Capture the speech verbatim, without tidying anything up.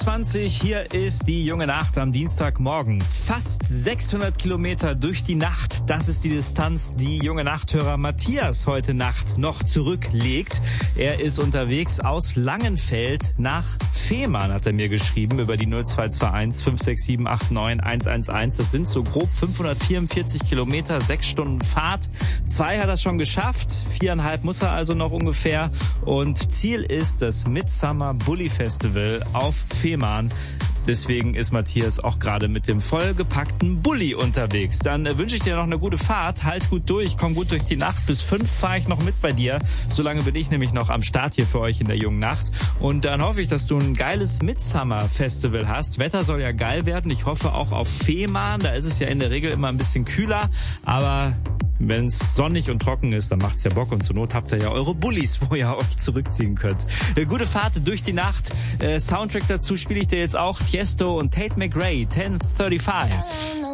zwanzig, hier ist die junge Nacht am Dienstagmorgen. Fast sechshundert Kilometer durch die Nacht, das ist die Distanz, die junge Nachthörer Matthias heute Nacht noch zurücklegt. Er ist unterwegs aus Langenfeld nach Fehmarn, hat er mir geschrieben, über die null zwei zwei eins fünf sechs sieben acht neun eins eins eins. Das sind so grob fünfhundertvierundvierzig Kilometer, sechs Stunden Fahrt. Zwei hat er schon geschafft, viereinhalb muss er also noch ungefähr. Und Ziel ist das Midsummer Bulli Festival auf Fehmarn. Deswegen ist Matthias auch gerade mit dem vollgepackten Bulli unterwegs. Dann äh, wünsche ich dir noch eine gute Fahrt. Halt gut durch, komm gut durch die Nacht. Bis fünf fahre ich noch mit bei dir. Solange bin ich nämlich noch am Start hier für euch in der jungen Nacht. Und dann hoffe ich, dass du ein geiles Midsummer Festival hast. Wetter soll ja geil werden. Ich hoffe auch auf Fehmarn. Da ist es ja in der Regel immer ein bisschen kühler. Aber wenn es sonnig und trocken ist, dann macht's ja Bock. Und zur Not habt ihr ja eure Bullis, wo ihr euch zurückziehen könnt. Äh, gute Fahrt durch die Nacht. Äh, Soundtrack dazu spiele ich dir jetzt auch. Tiesto und Tate McRae, ten thirty-five.